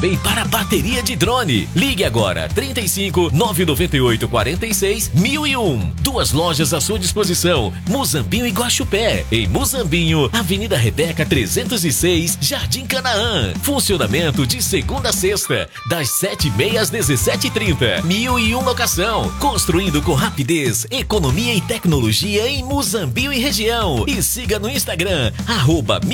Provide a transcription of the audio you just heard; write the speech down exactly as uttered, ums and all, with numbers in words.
também para bateria de drone. Ligue agora, trinta e cinco, nove nove oito, quarenta e seis, mil e um. Duas lojas à sua disposição, Muzambinho e Guaxupé. Em Muzambinho, Avenida Rebeca trezentos e seis, Jardim Canaã. Funcionamento de segunda a sexta, das sete e meia às dezessete e trinta. Mil e um locação, construindo com rapidez, economia e tecnologia em Muzambinho e região. E siga no Instagram, arroba